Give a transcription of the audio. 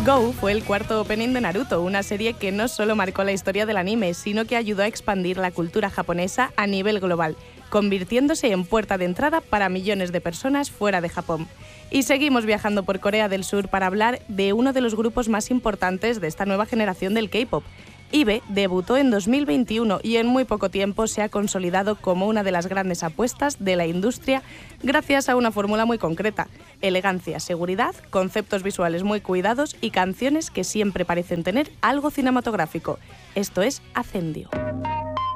Go fue el cuarto opening de Naruto, una serie que no solo marcó la historia del anime, sino que ayudó a expandir la cultura japonesa a nivel global, convirtiéndose en puerta de entrada para millones de personas fuera de Japón. Y seguimos viajando por Corea del Sur para hablar de uno de los grupos más importantes de esta nueva generación del K-pop. IVE debutó en 2021 y en muy poco tiempo se ha consolidado como una de las grandes apuestas de la industria gracias a una fórmula muy concreta: elegancia, seguridad, conceptos visuales muy cuidados y canciones que siempre parecen tener algo cinematográfico. Esto es Acendio.